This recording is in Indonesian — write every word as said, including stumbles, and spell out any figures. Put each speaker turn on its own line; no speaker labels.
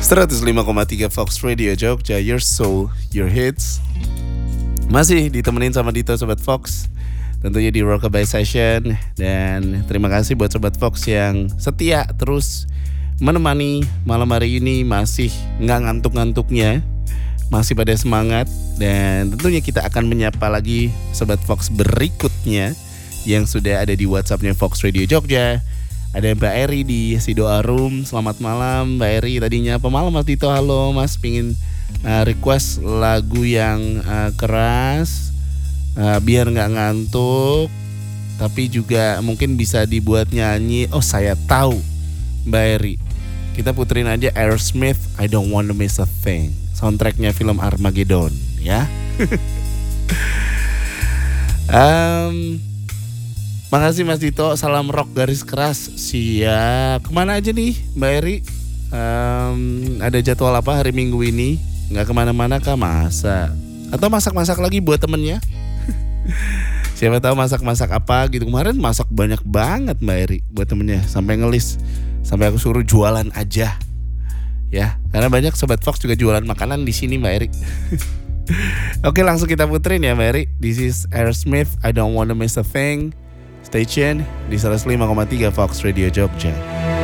seratus lima koma tiga Fox Radio Jogja, your soul, your hits. Masih ditemenin sama Dito Sobat Fox, tentunya di Rockabye Session. Dan terima kasih buat Sobat Fox yang setia terus menemani malam hari ini. Masih gak ngantuk-ngantuknya, masih pada semangat. Dan tentunya kita akan menyapa lagi Sobat Fox berikutnya yang sudah ada di WhatsAppnya Fox Radio Jogja. Ada Mbak Eri di Sidoa Room. Selamat malam Mbak Eri. Tadinya apa malam Mas Dito? Halo Mas, pingin uh, request lagu yang uh, keras uh, biar gak ngantuk, tapi juga mungkin bisa dibuat nyanyi. Oh saya tahu Mbak Eri, kita puterin aja Aerosmith, I Don't Wanna Miss a Thing, soundtracknya film Armageddon ya. um, Makasih Mas Dito, salam rock garis keras. Siap. Kemana aja nih Mbak Eri? Um, ada jadwal apa hari Minggu ini? Gak kemana-mana kah masa? Atau masak-masak lagi buat temennya? Siapa tahu masak-masak apa gitu. Kemarin masak banyak banget Mbak Eri buat temennya, sampai ngelis, sampai aku suruh jualan aja. Ya, karena banyak Sobat Fox juga jualan makanan di sini Mbak Eri. Oke, langsung kita puterin ya Mbak Eri. This is Aerosmith, I Don't Wanna Miss a Thing. Stay tune di seratus lima koma tiga Fox Radio Jogja.